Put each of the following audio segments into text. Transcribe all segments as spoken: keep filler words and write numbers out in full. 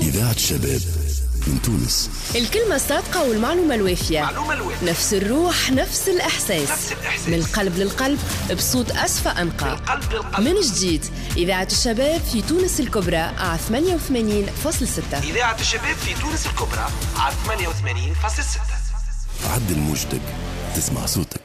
إذاعة الشباب من تونس. الكلمة الصادقة والمعلومة الوافية. معلومة الوافية. نفس الروح، نفس الإحساس. نفس الإحساس. من القلب للقلب، بصوت أصفى أنقى. من القلب للقلب. من جديد، إذاعة الشباب في تونس الكبرى على ثمانية وثمانين فاصلة ستة. إذاعة الشباب في تونس الكبرى على ثمانية وثمانين فاصلة ستة. عدل موجتك، تسمع صوتك.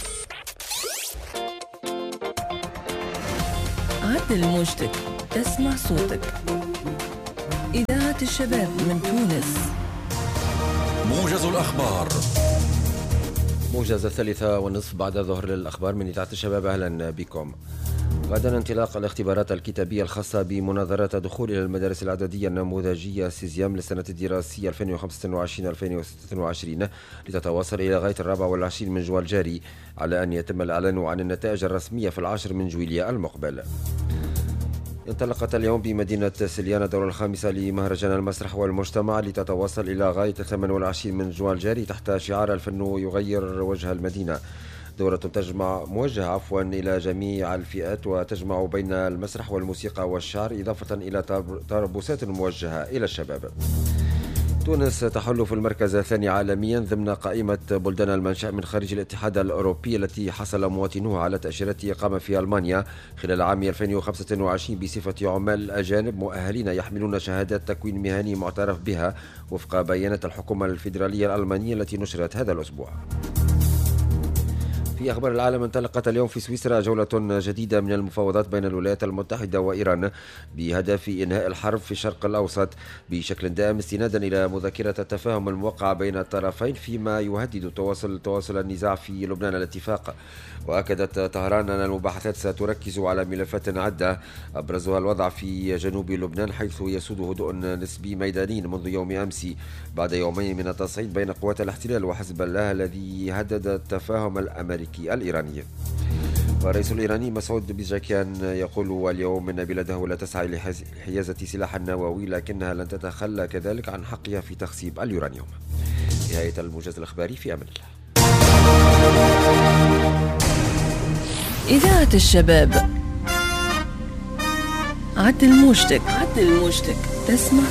عدل موجتك، تسمع صوتك. إذاعة الشباب من تونس. موجز الأخبار. موجز الثالثة والنصف بعد ظهر للأخبار من إذاعة الشباب. أهلا بكم. غدا انطلاق الاختبارات الكتابية الخاصة بمناظرة دخول إلى المدارس الإعدادية النموذجية سيزيام للسنة الدراسية ألفين وخمسة وعشرين ألفين وستة وعشرين لتتواصل إلى غاية الرابع والعشرين من جوال الجاري، على أن يتم الإعلان عن النتائج الرسمية في العاشر من جويلية المقبل. انطلقت اليوم بمدينة سليانة الدورة الخامسة لمهرجان المسرح والمجتمع لتتواصل إلى غاية ثمانية والعشرين من جوال الجاري تحت شعار الفن يغير وجه المدينة. دورة تجمع موجهة عفوا إلى جميع الفئات وتجمع بين المسرح والموسيقى والشعر، إضافة إلى تربصات موجهة إلى الشباب. تونس تحل في المركز الثاني عالميا ضمن قائمة بلدان المنشأ من خارج الاتحاد الأوروبي التي حصل مواطنوها على تأشيرة إقامة في ألمانيا خلال عام ألفين وخمسة وعشرين بصفة عمال أجانب مؤهلين يحملون شهادات تكوين مهني معترف بها وفق بيانات الحكومة الفيدرالية الألمانية التي نشرت هذا الأسبوع. في أخبار العالم، انطلقت اليوم في سويسرا جولة جديدة من المفاوضات بين الولايات المتحدة وإيران بهدف إنهاء الحرب في الشرق الأوسط بشكل دائم، استنادا إلى مذكرة التفاهم الموقعة بين الطرفين فيما يهدد تواصل تواصل النزاع في لبنان. الاتفاق وأكدت طهران أن المباحثات ستركز على ملفات عدة أبرزها الوضع في جنوب لبنان، حيث يسود هدوء نسبي ميداني منذ يوم أمس بعد يومين من التصعيد بين قوات الاحتلال وحزب الله الذي هدد التفاهم الأمريكي الإيراني. والرئيس الإيراني مسعود بيزاكيان يقول اليوم أن بلاده لا تسعى لحيازة سلاح نووي، لكنها لن تتخلى كذلك عن حقها في تخصيب اليورانيوم. نهاية الموجز الإخباري، في أمان الله. إذاعة الشباب. عدل موجتك، عدل موجتك، تسمع